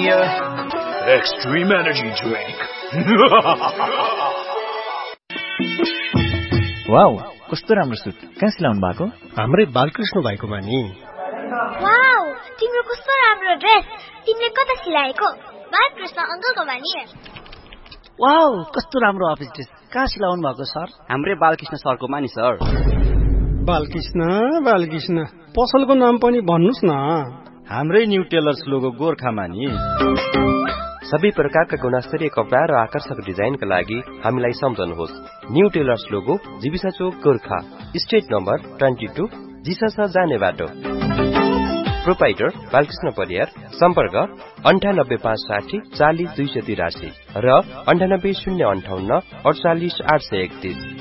Extreme Energy Drink. Wow, कस्तो राम्रो suit. कहाँ सिलाउनु भएको? हाम्रै बालकृष्ण भाइकोमा नि। वाउ, तिम्रो कस्तो राम्रो ड्रेस। तिमीले कता सिलाएको? बालकृष्ण अंकलकोमा नि। वाउ, कस्तो राम्रो अफिस ड्रेस। कहाँ सिलाउनु भएको सर? हाम्रै बालकृष्ण सरकोमा नि सर। बालकृष्ण पसलको नाम पनि भन्नुस् न। हाम्रै न्यू टेलर्स लोगो गोर्खामा नि। सबै प्रकारका गुणस्तरीय कपडा र आकर्षक डिजाइनका लागि हामीलाई सम्झनुहोस्। न्यू टेलर्स लोगो जीविसा चोक गोर्खा, स्टेट नम्बर 22, जिसासा जाने बाटो। प्रोपाइटर बालकृष्ण परियार। सम्पर्क 98560 40 283 र 98058 48 831।